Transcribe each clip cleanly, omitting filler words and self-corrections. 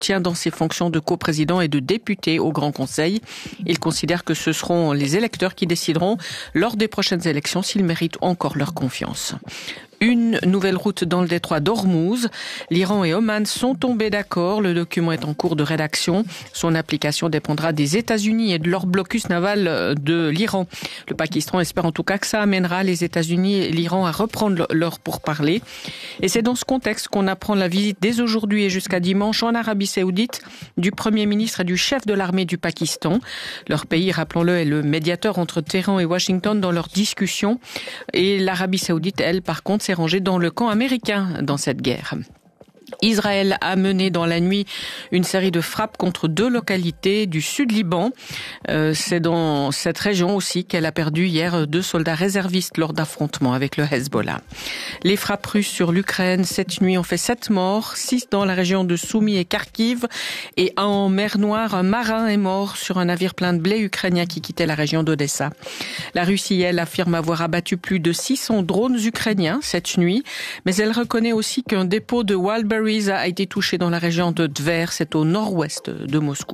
tient dans ses fonctions de coprésident et de député au Grand Conseil. Il considère que ce seront les électeurs qui décideront lors des prochaines élections s'ils méritent encore leur confiance. Une nouvelle route dans le détroit d'Ormuz. L'Iran et Oman sont tombés d'accord. Le document est en cours de rédaction. Son application dépendra des États-Unis et de leur blocus naval de l'Iran. Le Pakistan espère en tout cas que ça amènera les États-Unis et l'Iran à reprendre leur pourparlers. Et c'est dans ce contexte qu'on apprend la visite dès aujourd'hui et jusqu'à dimanche en Arabie Saoudite du Premier ministre et du chef de l'armée du Pakistan. Leur pays, rappelons-le, est le médiateur entre Téhéran et Washington dans leurs discussions. Et l'Arabie Saoudite, elle, par contre, s'est rangée dans le camp américain dans cette guerre. Israël a mené dans la nuit une série de frappes contre 2 localités du sud Liban. C'est dans cette région aussi qu'elle a perdu hier 2 soldats réservistes lors d'affrontements avec le Hezbollah. Les frappes russes sur l'Ukraine cette nuit ont fait 7 morts, 6 dans la région de Soumy et Kharkiv. Et en mer Noire, un marin est mort sur un navire plein de blé ukrainien qui quittait la région d'Odessa. La Russie, elle, affirme avoir abattu plus de 600 drones ukrainiens cette nuit. Mais elle reconnaît aussi qu'un dépôt de Walbury a été touché dans la région de Tver, c'est au nord-ouest de Moscou.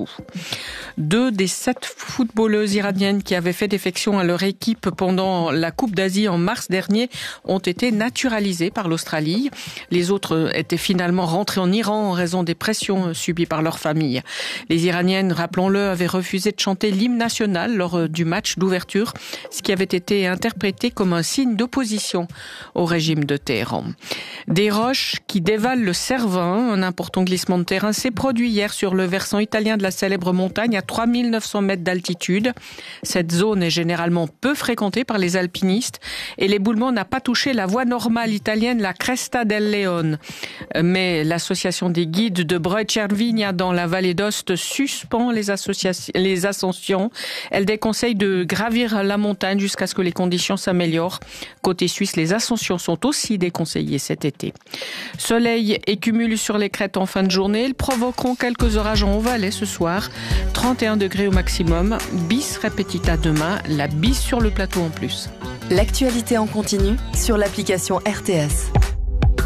2 des 7 footballeuses iraniennes qui avaient fait défection à leur équipe pendant la Coupe d'Asie en mars dernier ont été naturalisées par l'Australie. Les autres étaient finalement rentrées en Iran en raison des pressions subies par leur famille. Les Iraniennes, rappelons-le, avaient refusé de chanter l'hymne national lors du match d'ouverture, ce qui avait été interprété comme un signe d'opposition au régime de Téhéran. Des roches qui dévalent le Cervin, un important glissement de terrain, s'est produit hier sur le versant italien de la célèbre montagne à 3900 mètres d'altitude. Cette zone est généralement peu fréquentée par les alpinistes et l'éboulement n'a pas touché la voie normale italienne, la Cresta del Leone. Mais l'association des guides de Breuil-Cervinia dans la vallée d'Oste suspend les ascensions. Elle déconseille de gravir la montagne jusqu'à ce que les conditions s'améliorent. Côté suisse, les ascensions sont aussi déconseillées cet été. Soleil et cumul sur les crêtes en fin de journée. Ils provoqueront quelques orages en Haut-Valais ce soir. 31 degrés au maximum. Bis repetita demain. La bise sur le plateau en plus. L'actualité en continu sur l'application RTS.